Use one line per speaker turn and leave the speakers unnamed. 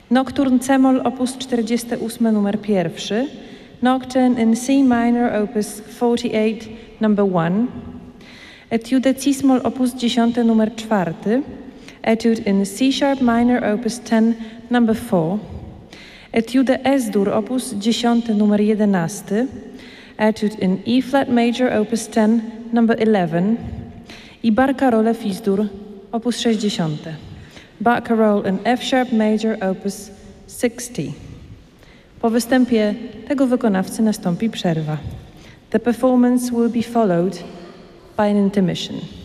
Nocturne c-moll opus 48 numer 1, Nocturne in C minor opus 48 number 1, Etude cis-moll opus 10 numer 4, Etude in C sharp minor opus 10 number 4, Etude S-dur opus 10 numer 11, Etude in E flat major opus 10 number 11 i Barcarolle fis-dur opus 60. Barcarolle in F sharp major opus 60. Po występie tego wykonawcy nastąpi przerwa. The performance will be followed by an intermission.